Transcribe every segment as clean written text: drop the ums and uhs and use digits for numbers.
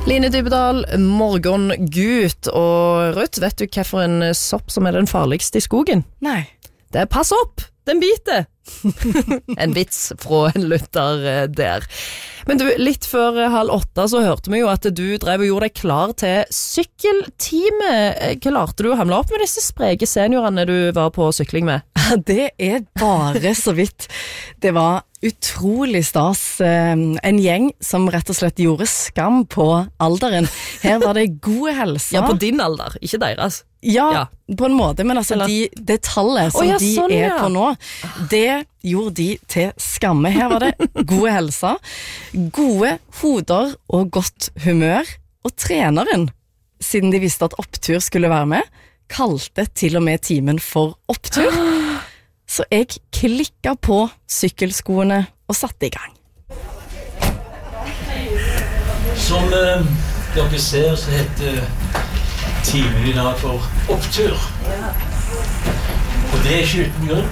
Line Dybedal, morgengut. Og Ruth, vet du hva for en sopp som den farligste I skogen? Nei. Det pass opp, den biter. En vits fra en lytter der. Men du, litt før 7:30 så hørte vi jo at du drev og gjorde deg klar til sykkeltime. Klarte du å hamle opp med disse spreke seniorene du var på sykling med? Det bare så vidt. Det var utrolig stas. En gjeng som rett og slett gjorde skam på alderen. Her var det gode helse. Ja, på din alder, ikke deres. Ja, på en måte, men altså det tallet som sånn, de på nå, det gjorde de til skamme. Her var det gode helse, gode hoder og godt humør, og treneren, siden de visste at opptur skulle være med, kalte til og med timen for opptur. Så jeg klikket på sykkelskoene og satte I gang. Som dere ser så heter timen I dag for opptur. Og det ikke uten grunn.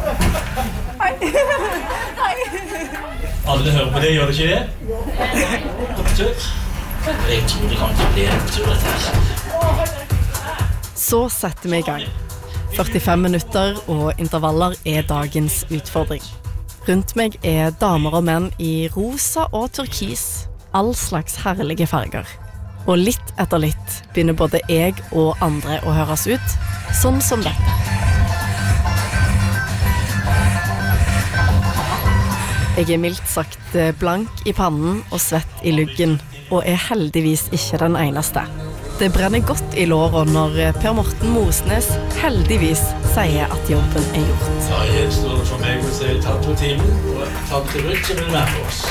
Alle hører på det, gjør det ikke det? Opptur. Jeg tror det kommer til å bli en opptur dette her. Så setter vi I gang. 45 minutter og intervaller dagens utfordring. Rundt meg damer og menn I rosa og turkis, all slags herlige farger. Og litt etter litt begynner både jeg og andre å høres ut, sånn som dette. Jeg mildt sagt blank I pannen og svett I luggen, og heldigvis ikke den eneste. Det brenner godt I låret når Per Morten Mosnes heldigvis sier at jobben gjort. Ja, jeg står for meg å si takk for timen, og takk til Ruth som være med oss.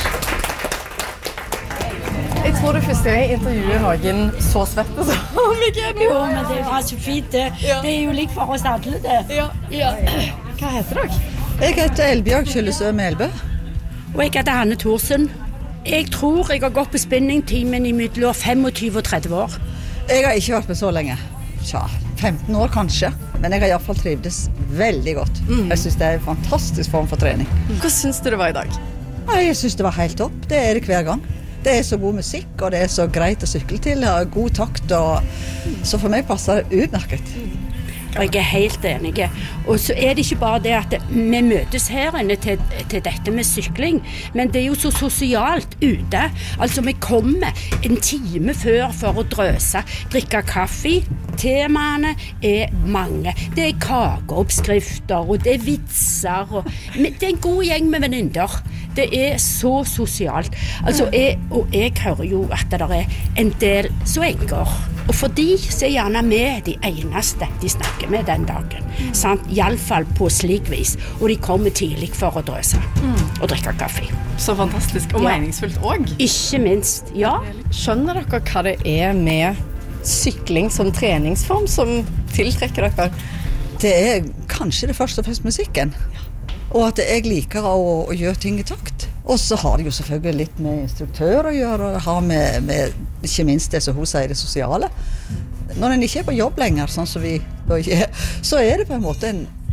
Jeg tror det første jeg intervjuer noen så svett og så mye. Jo, men det var så fint det. Det jo likt for oss alle det. Ja. Hva heter dere? Jeg heter Elbjørg Kyllesø Melbø. Og jeg heter Hanne Thorsen. Jeg tror jeg har gått på spinningtimen I mellom 25 og 30 år. Jeg har ikke vært med så lenge. Tja, 15 år kanskje. Men jeg har I hvert fall trivdes veldig godt. Jeg synes det en fantastisk form for trening. Hva synes du det var I dag? Jeg synes det var helt topp. Det det hver gang. Det så god musikk, og det så greit å sykle til. Det har god takt, og så for meg passer det utmerket. Og jeg helt enig. Og så det ikke bare det at vi møtes her inne til dette med sykling, men det jo så sosialt ute. Altså vi kommer en time før for å drøse, drikke kaffe. Temaene mange. Det kakeoppskrifter, og det vitser. Det en god gjeng med venninner. Det så sosialt. Altså, jeg hører jo at det en del så enker. Og for de så gjerne vi de eneste de snakker med den dagen. Sant? I alle fall på slik vis. Og de kommer tidlig for å drøse og drikke kaffe. Så fantastisk og meningsfullt også. Ikke minst, ja. Skjønner dere hva det med sykling som treningsform som tiltrekker dere? Det kanskje det først og fremst musikken. Og at jeg liker å gjøre ting I takt. Og så har det jo selvfølgelig litt med instruktør å gjøre, og har med ikke minst det som hun sier, det sosiale. Når en ikke på jobb lenger, sånn som vi så det på en måte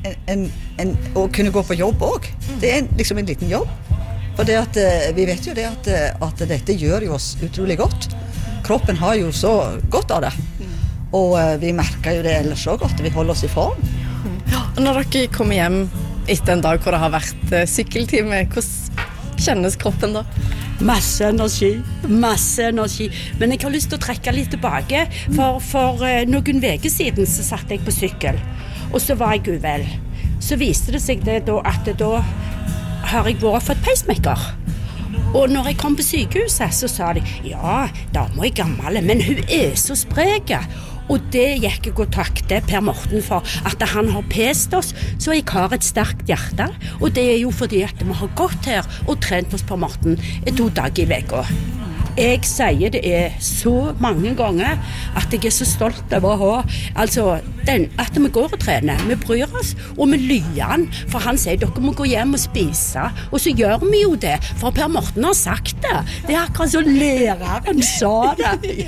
å kunne gå på jobb også. Det liksom en liten jobb. For det at, vi vet jo det at dette gjør jo oss utrolig godt. Kroppen har jo så godt av det. Og vi merker jo det ellers så godt, vi holder oss I form. Ja, når dere kommer hjem etter en dag hvor det har vært sykkeltime, hvordan kjennes kroppen da? Masse energi. Men jeg har lyst til å trekke litt tilbake, for noen veker siden så satt jeg på sykkel, og så var jeg uvel. Så viste det seg det da at da har jeg vært for et pacemaker. Og når jeg kom på sykehuset, så sa de, ja, da må jeg gammel, men hun så sprek. Og det gikk jeg og takte Per Morten for at han har pest oss, så jeg har et sterkt hjerte. Og det jo fordi at vi har gått her og trent hos Per Morten 2 dager I veka. Jeg sier det så mange ganger at jeg så stolt av å ha, altså at vi går og trener, vi bryr oss, og vi lyer han, for han sier dere må gå hjem og spise, og så gjør vi jo det, for Per Morten har sagt det. Det akkurat så læreren sa det.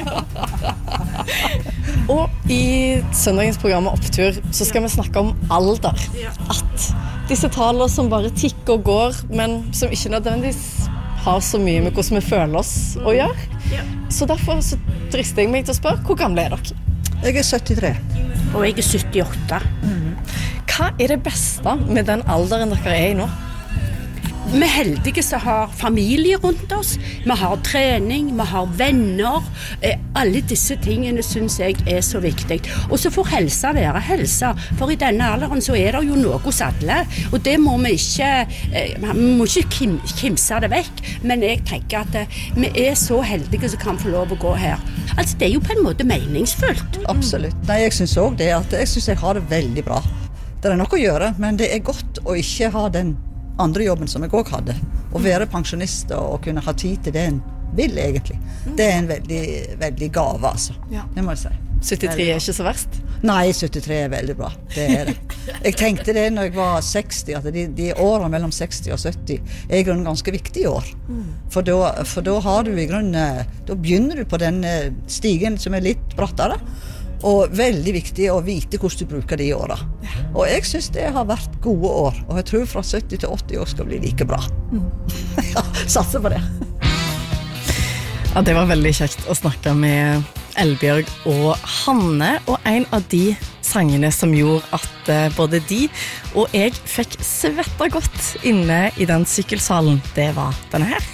Og I søndagens program Opptur så skal vi snakke om alder. At disse tallene som bare tikker og går, men som ikke nødvendigvis har så mye med hvordan vi føler oss å gjøre. Så derfor så drister jeg meg til å spørre, hvor gamle er dere? Jeg er 73. Og jeg er 78. Hva er det beste med den alderen dere er i nå? Vi er heldige som har familie rundt oss, vi har trening, vi har venner. Alle disse tingene synes jeg er så viktig. Og så får helsa være helsa, for i denne alderen så er det jo noe hos alle. Og det må vi ikke kimse det vekk, men jeg tenker at vi er så heldige som kan få lov å gå her. Altså det er jo på en måte meningsfullt. Absolutt. Nei, jeg synes også det, at jeg synes jeg har det veldig bra. Det er nok å gjøre, men det er godt å ikke ha den andre jobben som jeg også hadde. Å være pensjonist og kunne ha tid til det en vil egentlig. Det er en veldig, veldig gave, altså. Ja. Det må jeg si. 73 er ikke så verst? Nei, 73 er veldig bra. Det er det. Jeg tenkte det når jeg var 60, at de årene mellom 60 og 70 er i grunnen ganske viktige år. For da har du i grunnen, da begynner du på den stigen som er litt brattere, og veldig viktig å vite hvordan du bruker de årene. Og jeg synes det har vært gode år, og jeg tror fra 70 til 80 år skal bli like bra. Ja, satser på det. Ja, det var veldig kjekt å snakke med Elbjørg og Hanne, og en av de sangene som gjorde at både de og jeg fikk svette godt inne i den sykkelsalen, det var denne her.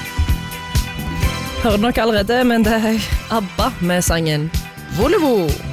Hører dere allerede, men det er ABBA med sangen Volevo.